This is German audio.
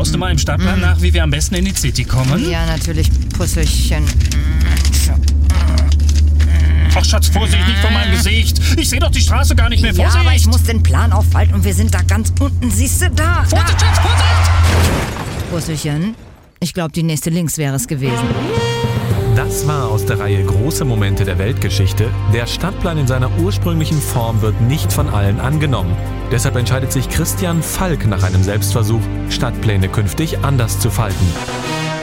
Schaust du mal im Stadtplan nach, wie wir am besten in die City kommen? Ja, natürlich, Pusselchen. Ach Schatz, Vorsicht, nicht vor meinem Gesicht. Ich sehe doch die Straße gar nicht mehr. Vorsicht! Ja, aber ich muss den Plan aufhalten und wir sind da ganz unten. Siehst du, da. Vorsicht, Schatz, Vorsicht! Pusselchen, ich glaube, die nächste links wäre es gewesen. Das war aus der Reihe Große Momente der Weltgeschichte. Der Stadtplan in seiner ursprünglichen Form wird nicht von allen angenommen. Deshalb entscheidet sich Christian Falk nach einem Selbstversuch, Stadtpläne künftig anders zu falten.